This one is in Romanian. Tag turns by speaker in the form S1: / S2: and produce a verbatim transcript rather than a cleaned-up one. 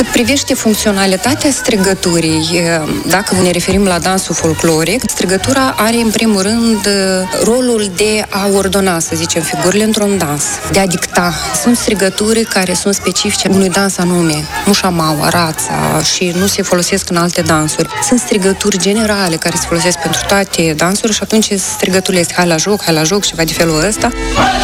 S1: Cât privește funcționalitatea strigăturii, dacă ne referim la dansul folcloric, strigătura are în primul rând rolul de a ordona, să zicem, figurile într-un dans, de a dicta. Sunt strigături care sunt specifice unui dans anume, mușamaua, rața, și nu se folosesc în alte dansuri. Sunt strigături generale care se folosesc pentru toate dansurile și atunci strigăturile este hai la joc, hai la joc, ceva de felul ăsta.